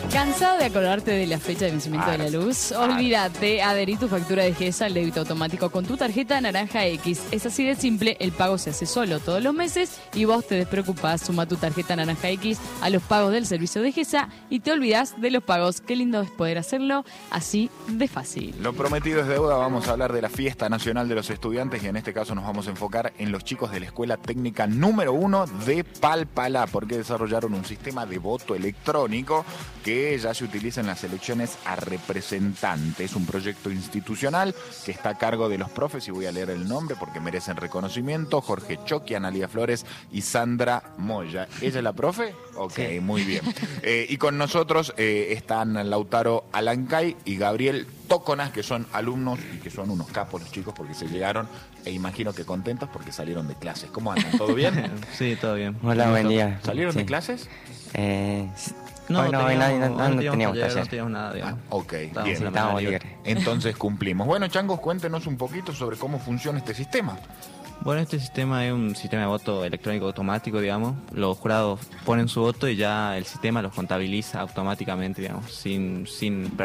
¿Cansado de acordarte de la fecha de vencimiento de la luz? Olvídate, adherí tu factura de GESA al débito automático con tu tarjeta Naranja X. Es así de simple, el pago se hace solo todos los meses y vos te despreocupás. Suma tu tarjeta Naranja X a los pagos del servicio de GESA y te olvidás de los pagos. Qué lindo es poder hacerlo así de fácil. Lo prometido es deuda. Vamos a hablar de la Fiesta Nacional de los Estudiantes y en este caso nos vamos a enfocar en los chicos de la Escuela Técnica número 1 de Palpalá, porque desarrollaron un sistema de voto electrónico que ya se utiliza en las elecciones a representantes. Un proyecto institucional que está a cargo de los profes, y voy a leer el nombre porque merecen reconocimiento: Jorge Choqui, Analía Flores y Sandra Moya. ¿Ella es la profe? Ok, sí. Muy bien. Y con nosotros están Lautaro Alancay y Gabriel Tóconas, que son alumnos y que son unos capos los chicos porque se llegaron, e imagino que contentos porque salieron de clases. ¿Cómo andan? ¿Todo bien? Sí, todo bien. Hola, buen día. ¿Salieron sí. de clases? No teníamos taller. No teníamos nada, digamos. Ok, bien. Estábamos libres. Entonces cumplimos. Bueno, changos, cuéntenos un poquito sobre cómo funciona este sistema. Bueno, este sistema es un sistema de voto electrónico automático, digamos. Los jurados ponen su voto y ya el sistema los contabiliza automáticamente, digamos, sin